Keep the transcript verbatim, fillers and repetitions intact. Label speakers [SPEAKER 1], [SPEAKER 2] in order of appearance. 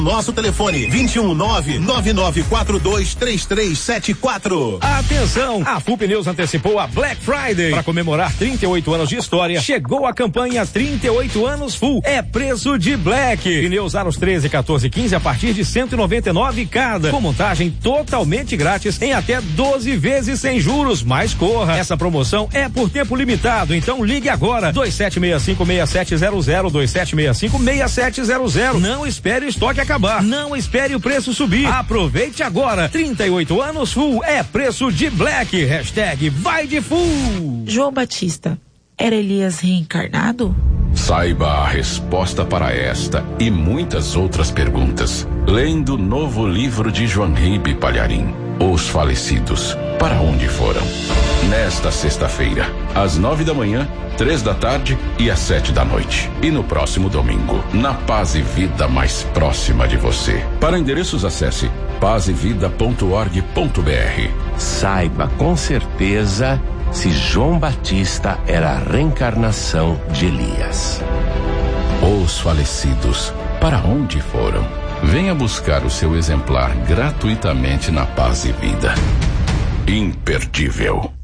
[SPEAKER 1] Nosso telefone vinte e um nove nove nove quatro dois três três sete quatro.
[SPEAKER 2] Atenção, a Full Pneus antecipou a Black Friday. Para comemorar trinta e oito anos de história, chegou a campanha trinta e oito anos Full. É preço de Black. Pneus aros treze, quatorze e quinze a partir de cento e noventa e nove cada. Com montagem totalmente grátis em até doze vezes sem juros. Mas corra, essa promoção é por tempo limitado, então ligue agora. dois sete seis cinco seis sete zero zero, dois sete seis cinco seis sete zero zero. Não espere o estoque acabar. Não espere o preço subir. Aproveite agora. trinta e oito anos Full é preço de Black. Hashtag vai de Full.
[SPEAKER 3] João Batista, era Elias reencarnado?
[SPEAKER 4] Saiba a resposta para esta e muitas outras perguntas lendo o novo livro de João Ribe Palharim, Os Falecidos, para onde foram? Nesta sexta-feira, às nove da manhã, três da tarde e às sete da noite. E no próximo domingo, na Paz e Vida mais próxima de você. Para endereços, acesse paz e vida ponto org ponto br.
[SPEAKER 5] Saiba com certeza se João Batista era a reencarnação de Elias.
[SPEAKER 4] Os Falecidos, para onde foram? Venha buscar o seu exemplar gratuitamente na Paz e Vida. Imperdível.